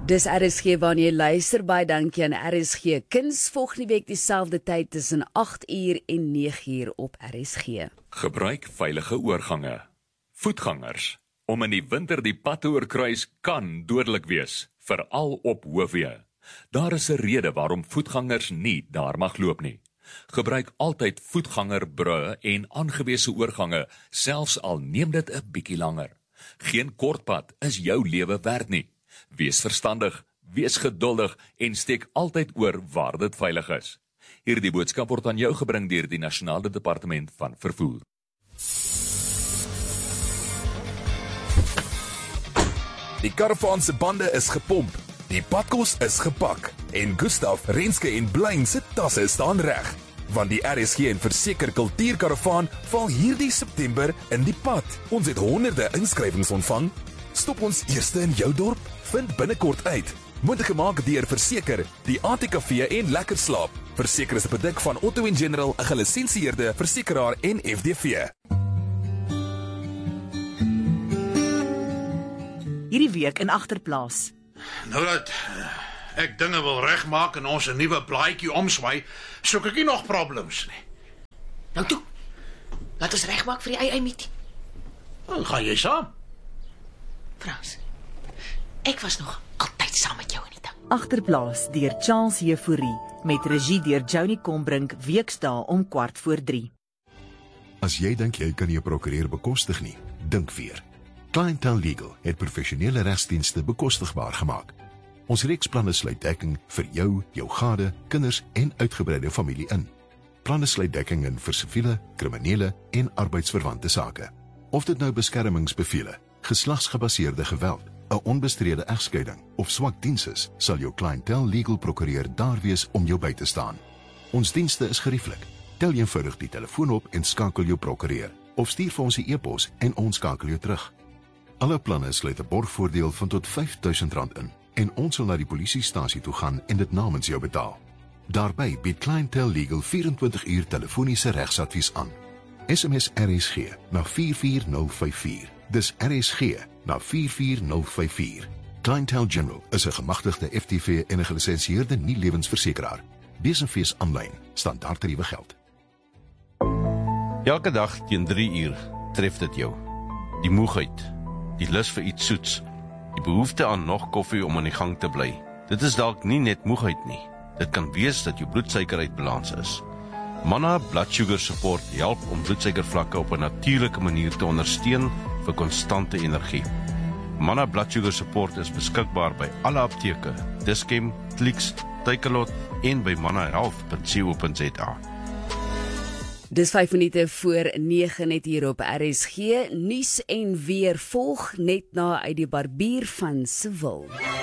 Dis RSG wanneer jy luister, baie dankie aan RSG Kuns. Volgende week dieselfde tyd tussen 8uur en 9uur op RSG. Gebruik veilige oorgange. Voetgangers. Om in die winter die pad te oorkruis kan dodelik wees, veral op hoofweë. Daar is 'n rede waarom voetgangers nie daar mag loop nie. Gebruik altyd voetgangerbrûe en aangewese oorgange, selfs al neem dit 'n bietjie langer. Geen kortpad is jou lewe werd nie. Wees verstandig, wees geduldig en steek altyd oor waar dit veilig is. Hierdie boodskap word aan jou gebring deur die Nasionale Departement van Vervoer. Die karavaan se bande is gepomp, die padkos is gepak en Gustav, Renske en Blaine se tasse staan reg. Want die RSG en Verseker Kultuurkaravaan val hierdie September in die pad. Ons het honderde inskrywings ontvang. Stop ons eerste in jou dorp? Vind binnekort uit. Moontlik gemaak deur Verseker, die ATKV en Lekker Slaap. Verseker is 'n produk van Otto & General, 'n gelisensieerde versekeraar en FDV. Hierdie week in Agterplaas. Nou dat ek dinge wil regmaak en ons 'n nuwe blaadjie omswaai, soek ek nie nog problems nie. Nou toe, laat ons regmaak vir die meeting. Dan gaan jy saam. Frans, ek was nog altyd saam met jou in die ding. Agterplaas deur Charles Jefouri met regie deur Johnny Combrink, weksdae om 2:45. As jy dink jy kan nie 'n prokureur bekostig nie, dink weer. Clientele Legal het professionele regsdienste bekostigbaar gemaak. Ons reeksplanne sluit dekking vir jou, jou gade, kinders en uitgebreide familie in. Planne sluit dekking in vir siviele, kriminele en arbeidsverwante sake. Of dit nou beskermingsbevele, geslagsgebaseerde geweld, 'n onbestrede egskeiding of swak diens is, sal jou Clientele Legal prokureur daar wees om jou by te staan. Ons dienste is gerieflik. Tel eenvoudig die telefoon op en skakel jou prokureur, of stuur vir ons 'n e-pos en ons skakel jou terug. Alle planne sluit 'n borgvoordeel van tot R5.000 in en ons sal na die polisiestasie toe gaan en dit namens jou betaal. Daarby bied Clientele Legal 24 uur telefoniese regsadvies aan. SMS RSG na 44054. Dis RSG na 44054. Clientele General is 'n gemagtigde FTV en 'n gelisensieerde nie-lewensversekeraar. Besenfees aanlyn, standaardtariewe geld. Elke dag teen 3 uur tref dit jou. Die moegheid, die lus vir iets soets, die behoefte aan nog koffie om aan die gang te bly. Dit is dalk nie net moegheid nie. Dit kan wees dat jou bloedsuiker uit balans is. Manna Blood Sugar Support help om bloedsuikervlakke op 'n natuurlike manier te ondersteun vir konstante energie. Manna Blood Sugar Support is beskikbaar by alle apteke, Dischem, Clicks, Takealot en by mannahealth.co.za. Dis 5 minute voor 9 net hier op RSG. Nuus en weer volg net na uit die barbier van Seville.